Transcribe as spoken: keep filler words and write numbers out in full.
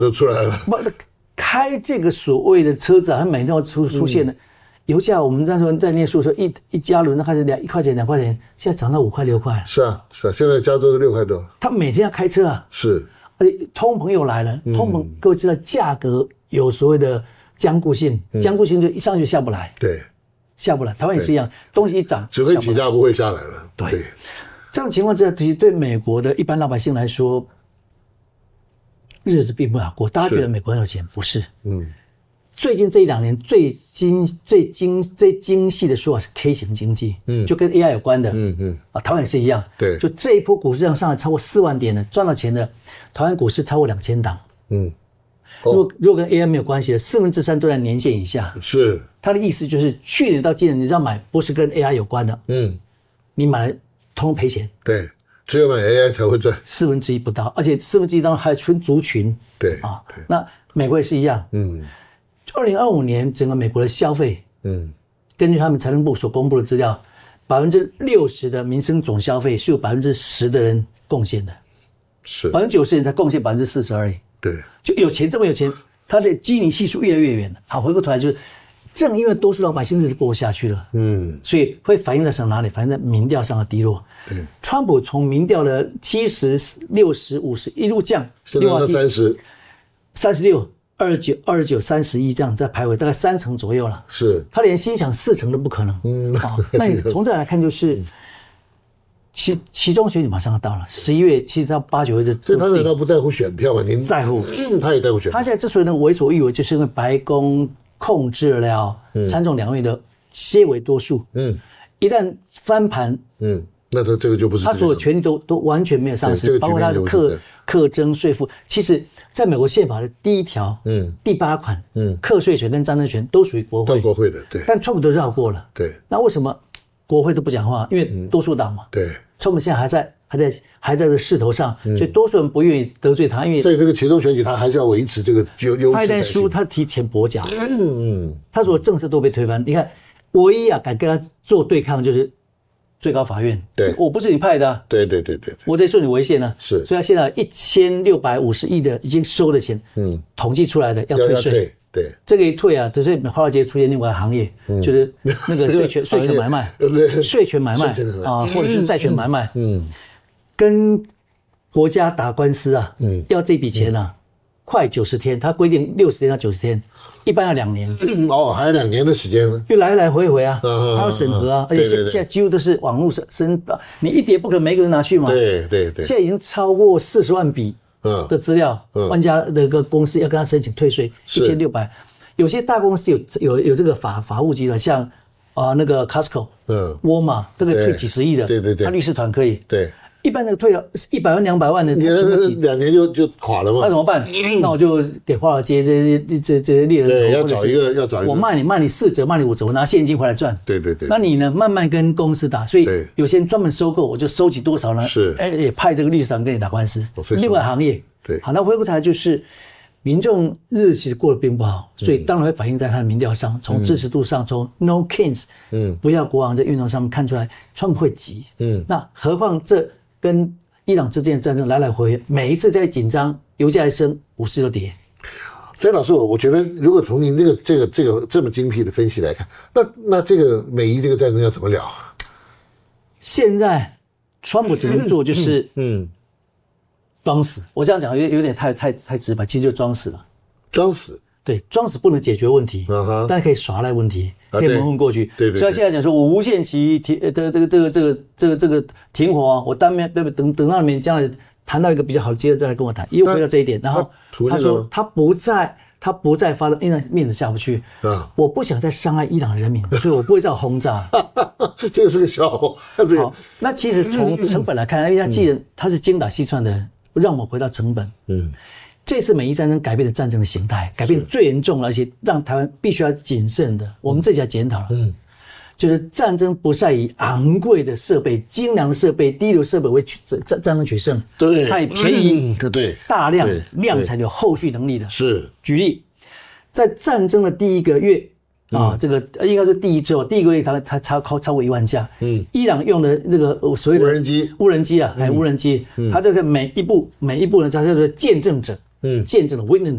都出来了。 不，开这个所谓的车子啊，它每天都出出现的。嗯，油价我们那时候在念书的时候，一一加仑那开始两一块钱两块钱，现在涨到五块六块。 是啊是啊，现在加州是六块多。 他每天要开车啊， 是， 而且通膨又来了，通膨、嗯、各位知道价格有所谓的僵固性，僵固性就一上去下不来。 对， 下不来。台湾也是一样，东西一涨， 只会起价不会下来了。 对，对这种情况之下，其实对美国的一般老百姓来说，日子并不好过。大家觉得美国很有钱，不是？嗯。最近这一两年最精、最精、最精细的说法是 K 型经济，嗯，就跟 A I 有关的，嗯嗯，啊，台湾也是一样，对，就这一波股市上上来超过四万点的，赚到钱的，台湾股市超过两千档，嗯，哦、如果如果跟 A I 没有关系的，四分之三都在年线以下，是，他的意思就是去年到今年，你只要买不是跟 A I 有关的，嗯，你买来通通赔钱，对， 只有买 A I 才会赚， 四分之一不到，而且四分之一当中还分族群，对啊，那美国也是一样，嗯。二零二五年整个美国的消费，嗯，根据他们财政部所公布的资料，百分之六十的民生总消费是有百分之十的人贡献的，是百分之九十人才贡献百分之四十而已。对，就有钱这么有钱，他的基尼系数越来越远了。好，回过头来就是，正因为多数老百姓日子过不下去了，嗯，所以会反映在什么哪里？反映在民调上的低落。对，川普从民调的七十、六十、五十一路降， 现在到三十、 三十六。二十九、二十九、三十一这样在排位，大概三成左右了。是，他连心想四成都不可能。嗯，哦、那你从这来看，就是其其中选举马上要到了，十一月其实到八九月的。 所以他难道不在乎选票吗？您在乎、 嗯，他也在乎选票。 他现在之所以能为所欲为，就是因为白宫控制了参众两院的些微多数。嗯，一旦翻盘，嗯， 那他这个就不是他所有权利都都完全没有丧失，这个、包括他的课课征税负，其实。在美国宪法的第一条，嗯，第八款，嗯，课税权跟战争权都属于国会， 都国会的，对。 但川普都绕过了， 对。 那为什么国会都不讲话？因为多数党嘛， 对。 川普现在还在，还在，还在这个势头上，嗯、所以多数人不愿意得罪他，因为所以这个其中选举他还是要维持这个优优势。 他一旦输，他提前跛脚，嗯嗯，他所有政策都被推翻。你看，唯一啊敢跟他做对抗就是。最高法院，对，我不是你派的、啊， 对对对对， 我在受你违宪呢，是，所以他现在一千六百五十亿的已经收的钱，嗯，统计出来的要退税， 对， 这个一退啊，就是华尔街出现另外一个行业，嗯、就是那个税权税权买卖，税权买卖啊，或者是债权买卖，嗯，跟国家打官司啊，嗯，要这笔钱啊。嗯快九十天，他规定六十天到九十天，一般要两年。 哦，还有两年的时间呢。 就来来回回啊，他要审核啊，而且现现在几乎都是网络申申，你一叠不可能每个人拿去嘛。 对对对。 现在已经超过四十万笔的资料，万家的个公司要跟他申请退税一千六百，有些大公司有有有这个法法务集团，像啊那个 Costco， 嗯，沃尔玛这个退几十亿的，对对对，他律师团可以。对。一般那个退了一百万、两百万的，他请不起， 两年就就垮了嘛。 那怎么办？那我就给华尔街这些这这些猎人头， 对，要找一个，要找一个。 我卖你卖你四折，卖你五折，我拿现金回来赚。 对对对。 那你呢？慢慢跟公司打，所以有些人专门收购，我就收集多少呢？是，哎，也派这个律师团跟你打官司。另外行业，对。好，那回过头来就是，民众日子过得并不好，所以当然会反映在他的民调上，从支持度上，从 No Kings， 嗯，不要国王这运动上面看出来，川普会急。嗯，那何况这跟伊朗之间的战争来来回回，每一次在紧张，油价一升，股市就跌。 飞老师，我觉得如果从您这个这个这个这么精辟的分析来看，那那这个美伊这个战争要怎么了？ 现在川普只能做就是嗯，装死。我这样讲有有点太太太直白，其实就装死了。 装死。 对，装死不能解决问题，uh-huh. 但是可以耍赖问题，可以蒙混过去。对对对，所以他现在讲说，我无限期停呃这个这个这个这个这个停火啊，我当面对不等等到你们将来谈到一个比较好的接着再来跟我谈，又回到这一点。然后他说他不再他不再发动，因为面子下不去。啊，我不想再伤害伊朗人民，所以我不会再轰炸。 这个是个笑话。 好，那其实从成本来看，因为他既然他是精打细算的人，让我们回到成本。嗯。这次美伊战争改变了战争的形态，改变最严重了，而且让台湾必须要谨慎的。我们自己要检讨了，嗯，就是战争不再以昂贵的设备、精良的设备、低流设备为战战争取胜，对，太便宜，对对，大量量才有后续能力的。是，举例，在战争的第一个月啊，这个应该是第一周，第一个月它才超超超过一万架。嗯，伊朗用的这个所谓的无人机， 无人机啊，还有无人机，它这个每一步每一步呢，它叫做见证者。嗯，见证了 witness